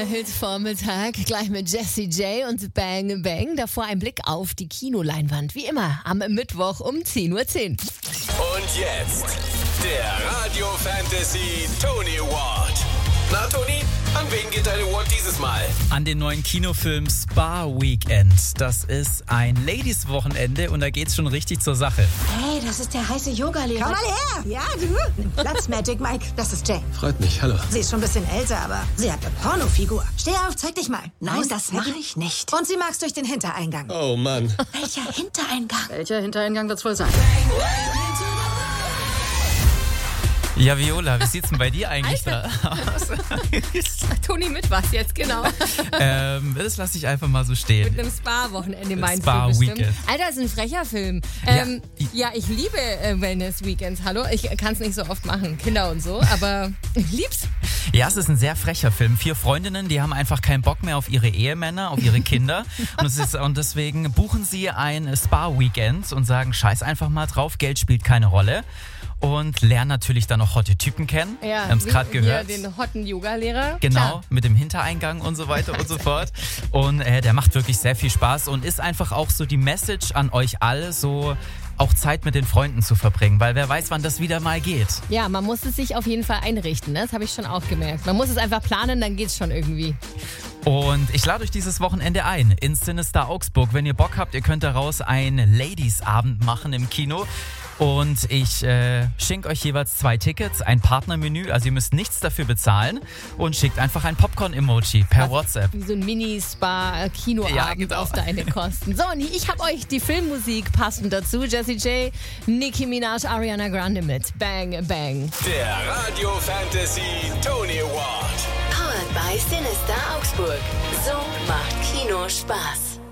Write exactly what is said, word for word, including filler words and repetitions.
Hit-Vormittag, gleich mit Jessie J und Bang Bang. Davor ein Blick auf die Kinoleinwand, wie immer, am Mittwoch um zehn Uhr zehn. Und jetzt, der Radio Fantasy Tony Award. Na Toni, an wen geht dein Award dieses Mal? An den neuen Kinofilm Spa Weekend. Das ist ein Ladies-Wochenende und da geht's schon richtig zur Sache. Hey, das ist der heiße Yoga-Lehrer. Komm mal her! Ja, du? Nimm Platz, Magic Mike. Das ist Jane. Freut mich, hallo. Sie ist schon ein bisschen älter, aber sie hat eine Pornofigur. Steh auf, zeig dich mal. Nein, Los, das Maggie. mache ich nicht. Und sie mag's durch den Hintereingang. Oh Mann. Welcher Hintereingang? Welcher Hintereingang wird's wohl sein? Ja, Viola, wie sieht's denn bei dir eigentlich da aus? Toni mit was jetzt, genau. ähm, das lasse ich einfach mal so stehen. Mit einem Spa-Wochenende meinst Spa du bestimmt. Weekend. Alter, ist ein frecher Film. Ähm, Ja. ja. ich liebe äh, Wellness-Weekends. Hallo, ich kann es nicht so oft machen, Kinder und so, aber ich lieb's. Ja, es ist ein sehr frecher Film. Vier Freundinnen, die haben einfach keinen Bock mehr auf ihre Ehemänner, auf ihre Kinder. und, es ist, und deswegen buchen sie ein Spa-Weekend und sagen, scheiß einfach mal drauf, Geld spielt keine Rolle. Und lernen natürlich dann auch hotte Typen kennen. Ja, Wir haben es gerade gehört. Hier den hotten Yoga-Lehrer. Genau, Klar. mit dem Hintereingang und so weiter und so fort. Und äh, der macht wirklich sehr viel Spaß und ist einfach auch so die Message an euch alle, so auch Zeit mit den Freunden zu verbringen, weil wer weiß, wann das wieder mal geht. Ja, man muss es sich auf jeden Fall einrichten, ne? Das habe ich schon auch gemerkt. Man muss es einfach planen, dann geht's schon irgendwie. Und ich lade euch dieses Wochenende ein ins Sinister Augsburg. Wenn ihr Bock habt, ihr könnt daraus einen Ladies-Abend machen im Kino. Und ich äh, schenke euch jeweils zwei Tickets, ein Partnermenü, also ihr müsst nichts dafür bezahlen und schickt einfach ein Popcorn-Emoji per WhatsApp. Wie so ein Mini-Spa-Kinoabend Ja, genau. auf deine Kosten. So, und ich habe euch die Filmmusik passend dazu. Jessie J, Nicki Minaj, Ariana Grande mit Bang Bang. Der Radio Fantasy Tony Award. Powered by Sinister Augsburg. So macht Kino Spaß.